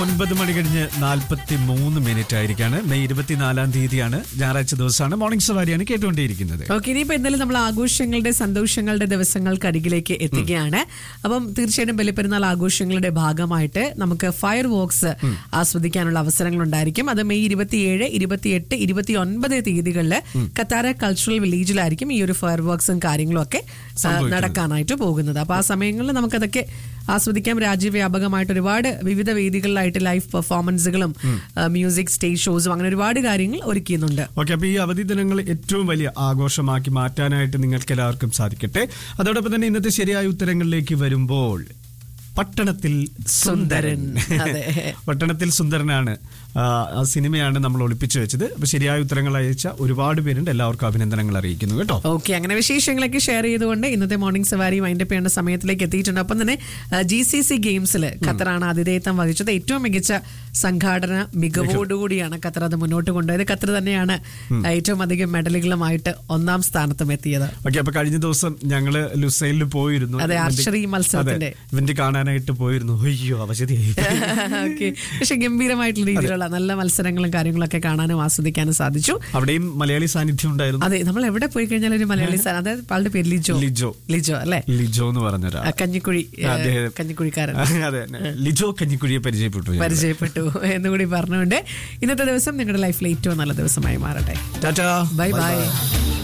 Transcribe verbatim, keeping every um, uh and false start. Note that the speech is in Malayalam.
ഒൻപത് മണി കഴിഞ്ഞ് നാൽപ്പത്തി മൂന്ന് മിനിറ്റ് ആയിരിക്കാണ്. മെയ് ഇരുപത്തിനാലാം തീയതിയാണ്, ഞായറാഴ്ച ദിവസമാണ്. മോർണിംഗ് സവാരിയാണ് കേട്ടുകൊണ്ടേയിരിക്കുന്നത്. ഓക്കെ, ഇനിയിപ്പോ എന്തായാലും നമ്മൾ ആഘോഷങ്ങളുടെ സന്തോഷങ്ങളുടെ ദിവസങ്ങൾക്ക് അരികിലേക്ക് എത്തുകയാണ്. അപ്പം തീർച്ചയായിട്ടും ബലിപ്പെരുന്നാൾ ആഘോഷങ്ങളുടെ ഭാഗമായിട്ട് നമുക്ക് ഫയർ വർക്ക്സ് ആസ്വദിക്കാനുള്ള അവസരങ്ങൾ ഉണ്ടായിരിക്കും. അത് മെയ് ഇരുപത്തിയേഴ് ഇരുപത്തിയെട്ട് ഇരുപത്തി ഒൻപത് തീയതികളിൽ കത്താര കൾച്ചറൽ വില്ലേജിലായിരിക്കും ഈ ഒരു ഫയർ വർക്ക്സും കാര്യങ്ങളും ഒക്കെ നടക്കാനായിട്ട് പോകുന്നത്. അപ്പൊ ആ സമയങ്ങളിൽ നമുക്കതൊക്കെ ആസ്വദിക്കാം. രാജ്യവ്യാപകമായിട്ട് ഒരുപാട് വിവിധ വേദികളിലായിട്ട് ലൈവ് പെർഫോമൻസുകളും മ്യൂസിക് സ്റ്റേജ് ഷോസും അങ്ങനെ ഒരുപാട് കാര്യങ്ങൾ ഒരുക്കുന്നുണ്ട്. ഓക്കെ, അപ്പൊ ഈ അവധി ദിനങ്ങൾ ഏറ്റവും വലിയ ആഘോഷമാക്കി മാറ്റാനായിട്ട് നിങ്ങൾക്ക് എല്ലാവർക്കും സാധിക്കട്ടെ. അതോടൊപ്പം തന്നെ ഇന്നത്തെ ശരിയായ ഉത്തരങ്ങളിലേക്ക് വരുമ്പോൾ പട്ടണത്തിൽ സുന്ദരൻ. പട്ടണത്തിൽ സുന്ദരനാണ് ആ സിനിമയാണ് നമ്മൾ ഒളിപ്പിച്ചു വെച്ചത്. അപ്പൊ ശരിയായ ഉത്തരങ്ങൾ അയച്ച ഒരുപാട് പേരുണ്ട്. എല്ലാവർക്കും അഭിനന്ദനങ്ങൾ അറിയിക്കുന്നു കേട്ടോ. ഓക്കെ, അങ്ങനെ വിശേഷങ്ങളൊക്കെ ഷെയർ ചെയ്തുകൊണ്ട് ഇന്നത്തെ മോർണിംഗ് സവാരി വൈൻഡ് അപ്പ് ചെയ്യേണ്ട സമയത്തിലേക്ക് എത്തിയിട്ടുണ്ട്. ഒപ്പം തന്നെ ജി സി സി ഗെയിംസിൽ ഖത്തറാണ് ആതിഥേയത്വം വഹിച്ചത്. ഏറ്റവും മികച്ച സംഘാടന മികവോടുകൂടിയാണ് ഖത്തർ അത് മുന്നോട്ട് കൊണ്ടുപോയത്. ഖത്തർ തന്നെയാണ് ഏറ്റവും അധികം മെഡലുകളുമായിട്ട് ഒന്നാം സ്ഥാനത്തും എത്തിയത്. ഓക്കെ, അപ്പൊ കഴിഞ്ഞ ദിവസം ഞങ്ങള് ലുസൈലിൽ പോയിരുന്നു. അതെ, ആർച്ചറി മത്സരത്തിന്റെ ഇവന്റ് കാണാനായിട്ട് പോയിരുന്നു. അയ്യോ അവശതയായി. ഓക്കെ, പക്ഷെ ഗംഭീരമായിട്ടുള്ള രീതിയിലുള്ള നല്ല മത്സരങ്ങളും കാര്യങ്ങളൊക്കെ കാണാനും ആസ്വദിക്കാനും സാധിച്ചു. അവിടെയും മലയാളി സാന്നിധ്യം ഉണ്ടായിരുന്നു. അതെ, നമ്മൾ എവിടെ പോയി കഴിഞ്ഞാൽ ഒരു മലയാളി സാന്നിധ്യം. അതായത് ആളുടെ പേര് ലിജോ ലിജോ ലിജോ അല്ലെ ലിജോ എന്ന് പറഞ്ഞൊരാ കഞ്ഞിക്കുഴി കഞ്ഞിക്കുഴിക്കാരൻ. അതെ, ലിജോ കഞ്ഞിക്കുഴിയെ പരിചയപ്പെട്ടു പരിചയപ്പെട്ടു എന്നുകൂടി പറഞ്ഞുകൊണ്ട് ഇന്നത്തെ ദിവസം നിങ്ങളുടെ ലൈഫിലെ ഏറ്റവും നല്ല ദിവസമായി മാറട്ടെ. Tata, bye bye.